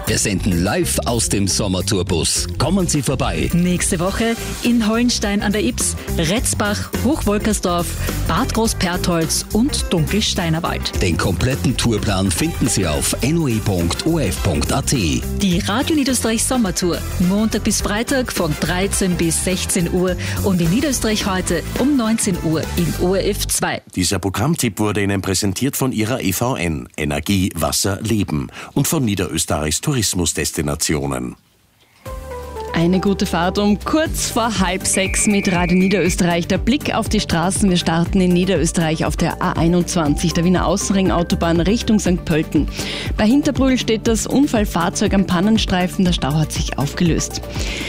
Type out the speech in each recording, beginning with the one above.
Wir senden live aus dem Sommertourbus. Kommen Sie vorbei. Nächste Woche in Hollenstein an der Ybbs, Retzbach, Hochwolkersdorf, Bad Großpertholz und Dunkelsteinerwald. Den kompletten Tourplan finden Sie auf noe.of.at. Die Radio Niederösterreich Sommertour. Montag bis Freitag von 13 bis 16 Uhr und in Niederösterreich heute um 19 Uhr im ORF 2. Dieser Programmtipp wurde Ihnen präsentiert von Ihrer EVN, Energie, Wasser, Leben und von Niederösterreichs Tourismusdestinationen. Eine gute Fahrt um kurz vor 5:30 mit Radio Niederösterreich. Der Blick auf die Straßen. Wir starten in Niederösterreich auf der A21, der Wiener Außenring-Autobahn Richtung St. Pölten. Bei Hinterbrühl steht das Unfallfahrzeug am Pannenstreifen. Der Stau hat sich aufgelöst.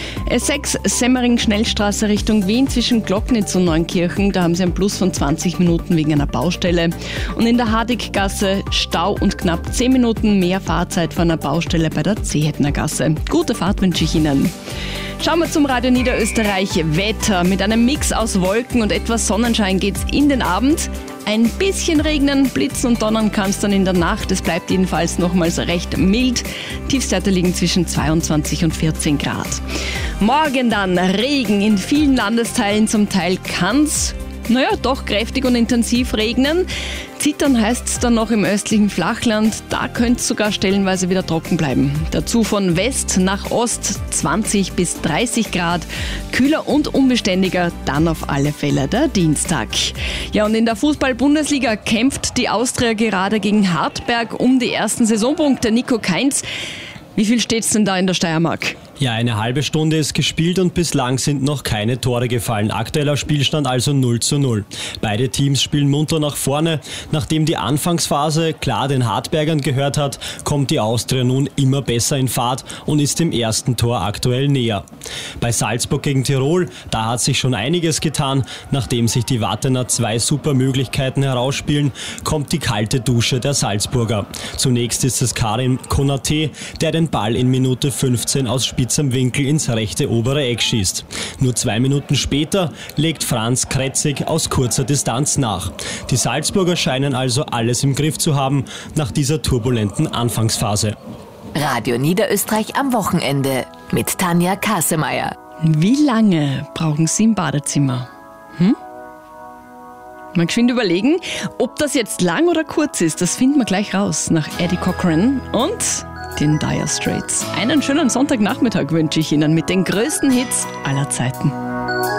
S6 Semmering-Schnellstraße Richtung Wien zwischen Glocknitz und Neunkirchen. Da haben Sie einen Plus von 20 Minuten wegen einer Baustelle. Und in der Hardiggasse Stau und knapp 10 Minuten mehr Fahrzeit von einer Baustelle bei der Zehetner Gasse. Gute Fahrt wünsche ich Ihnen. Schauen wir zum Radio Niederösterreich Wetter. Mit einem Mix aus Wolken und etwas Sonnenschein geht's in den Abend. Ein bisschen regnen, blitzen und donnern kann es dann in der Nacht. Es bleibt jedenfalls nochmals recht mild. Tiefstwerte liegen zwischen 22 und 14 Grad. Morgen dann Regen in vielen Landesteilen. Zum Teil kann's doch kräftig und intensiv regnen. Zittern heißt es dann noch im östlichen Flachland. Da könnte es sogar stellenweise wieder trocken bleiben. Dazu von West nach Ost 20 bis 30 Grad. Kühler und unbeständiger dann auf alle Fälle der Dienstag. Ja, und in der Fußball-Bundesliga kämpft die Austria gerade gegen Hartberg um die ersten Saisonpunkte. Nico Kainz, wie viel steht's denn da in der Steiermark? Ja, eine halbe Stunde ist gespielt und bislang sind noch keine Tore gefallen. Aktueller Spielstand also 0:0. Beide Teams spielen munter nach vorne. Nachdem die Anfangsphase klar den Hartbergern gehört hat, kommt die Austria nun immer besser in Fahrt und ist dem ersten Tor aktuell näher. Bei Salzburg gegen Tirol, da hat sich schon einiges getan. Nachdem sich die Wattener 2 super Möglichkeiten herausspielen, kommt die kalte Dusche der Salzburger. Zunächst ist es Karim Konaté, der den Ball in Minute 15 aus spitzem Winkel ins rechte obere Eck schießt. Nur 2 Minuten später legt Franz Kretzig aus kurzer Distanz nach. Die Salzburger scheinen also alles im Griff zu haben nach dieser turbulenten Anfangsphase. Radio Niederösterreich am Wochenende mit Tanja Kasemeyer. Wie lange brauchen Sie im Badezimmer? Mal geschwind überlegen, ob das jetzt lang oder kurz ist. Das finden wir gleich raus nach Eddie Cochran und den Dire Straits. Einen schönen Sonntagnachmittag wünsche ich Ihnen mit den größten Hits aller Zeiten.